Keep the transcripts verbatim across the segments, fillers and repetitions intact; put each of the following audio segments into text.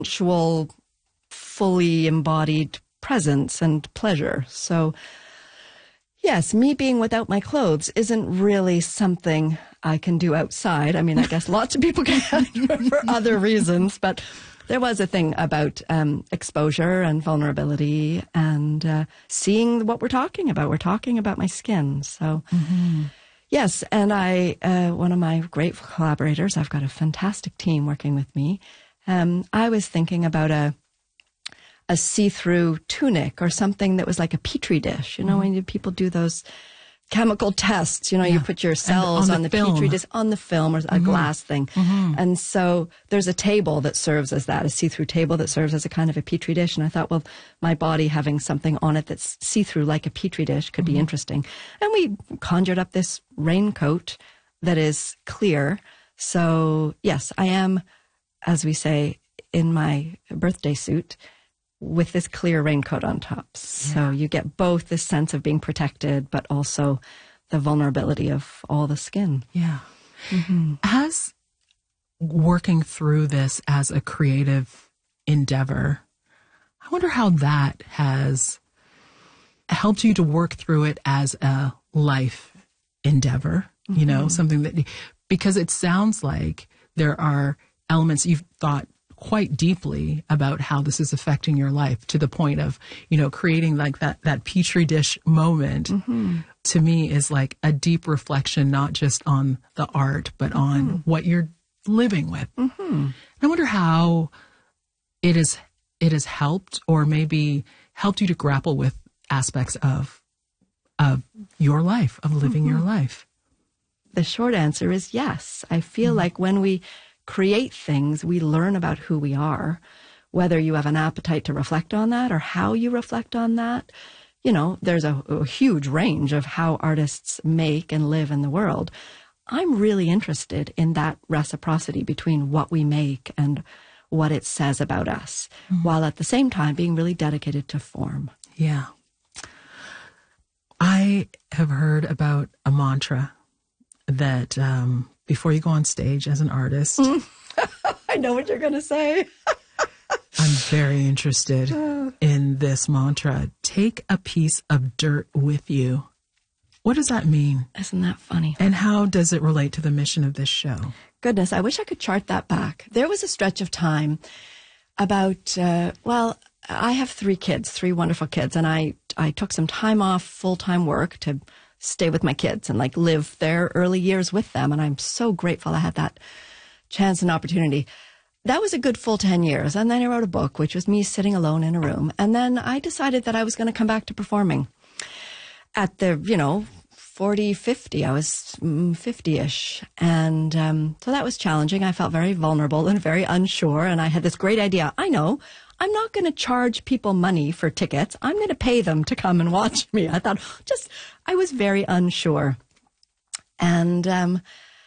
actual fully embodied presence and pleasure. So yes, me being without my clothes isn't really something I can do outside. I mean, I guess lots of people can for other reasons, but there was a thing about um, exposure and vulnerability and uh, seeing what we're talking about. We're talking about my skin. So mm-hmm. yes, and I, uh, one of my great collaborators, I've got a fantastic team working with me. Um, I was thinking about a a see-through tunic or something that was like a petri dish. You know, mm-hmm. when people do those chemical tests, you know, yeah. you put your cells on, on the, the petri dish, on the film or a mm-hmm. glass thing. Mm-hmm. And so there's a table that serves as that, a see-through table that serves as a kind of a petri dish. And I thought, well, my body having something on it that's see-through like a petri dish could mm-hmm. be interesting. And we conjured up this raincoat that is clear. So yes, I am, as we say, in my birthday suit with this clear raincoat on top. Yeah. So you get both this sense of being protected, but also the vulnerability of all the skin. Yeah. Mm-hmm. As working through this as a creative endeavor, I wonder how that has helped you to work through it as a life endeavor, mm-hmm. you know, something that, because it sounds like there are elements you've thought quite deeply about how this is affecting your life, to the point of, you know, creating like that, that petri dish moment mm-hmm. to me is like a deep reflection, not just on the art, but on mm-hmm. what you're living with. Mm-hmm. I wonder how it is, it has helped, or maybe helped you to grapple with aspects of, of your life, of living mm-hmm. your life. The short answer is yes. I feel mm-hmm. like when we create things, we learn about who we are, whether you have an appetite to reflect on that or how you reflect on that. You know, there's a, a huge range of how artists make and live in the world. I'm really interested in that reciprocity between what we make and what it says about us, mm-hmm. while at the same time being really dedicated to form. Yeah. I have heard about a mantra that um, before you go on stage as an artist. I know what you're going to say. I'm very interested in this mantra. Take a piece of dirt with you. What does that mean? Isn't that funny? And how does it relate to the mission of this show? Goodness, I wish I could chart that back. There was a stretch of time about, uh, well, I have three kids, three wonderful kids, and I, I took some time off full-time work to stay with my kids and like live their early years with them. And I'm so grateful I had that chance and opportunity. That was a good full ten years. And then I wrote a book, which was me sitting alone in a room. And then I decided that I was going to come back to performing at the, you know, forty, fifty. I was fifty-ish. And um, so that was challenging. I felt very vulnerable and very unsure. And I had this great idea. I know I'm not going to charge people money for tickets. I'm going to pay them to come and watch me. I thought just, I was very unsure. And um,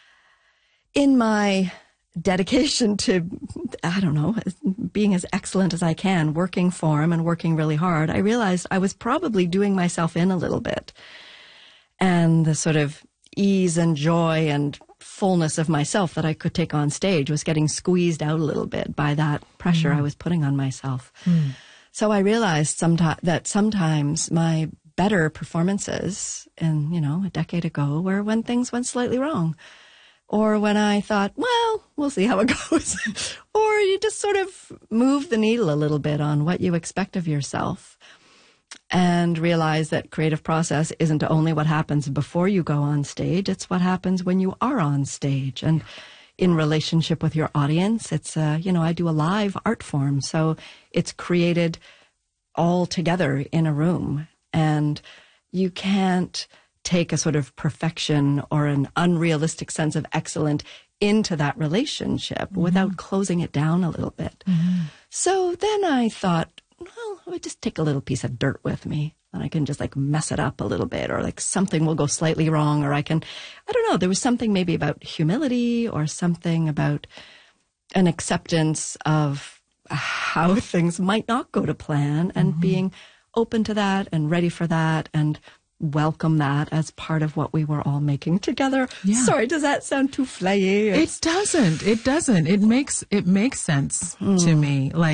in my dedication to, I don't know, being as excellent as I can, working for him and working really hard, I realized I was probably doing myself in a little bit. And the sort of ease and joy and fullness of myself that I could take on stage was getting squeezed out a little bit by that pressure mm. I was putting on myself. Mm. So I realized someti- that sometimes my better performances, in, you know, a decade ago, were when things went slightly wrong. Or when I thought, well, we'll see how it goes. Or you just sort of move the needle a little bit on what you expect of yourself and realize that creative process isn't only what happens before you go on stage, it's what happens when you are on stage. And in relationship with your audience, it's, uh, you know, I do a live art form, so it's created all together in a room. And you can't take a sort of perfection or an unrealistic sense of excellence into that relationship mm-hmm. without closing it down a little bit. Mm-hmm. So then I thought, well, I would just take a little piece of dirt with me and I can just like mess it up a little bit, or like something will go slightly wrong, or I can, I don't know, there was something maybe about humility or something about an acceptance of how things might not go to plan and mm-hmm. being open to that and ready for that and welcome that as part of what we were all making together. Yeah. Sorry, does that sound too flayy? It doesn't. It doesn't. It makes it makes sense mm. to me. Like